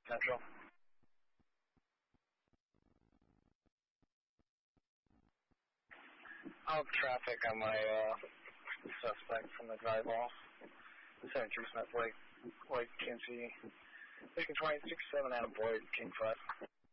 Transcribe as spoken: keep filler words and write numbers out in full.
Central. I'll have traffic on my uh, suspect from the drive off. seventy-three Smith Lake, Lake Kinsey. Lincoln twenty-six seven Adam Boyd, King five.